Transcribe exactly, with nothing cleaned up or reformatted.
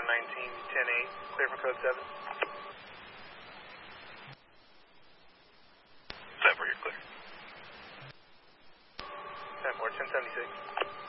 ground nineteen, ten eight, clear for code seven. ten four, you're clear. ten four, ten seventy-six.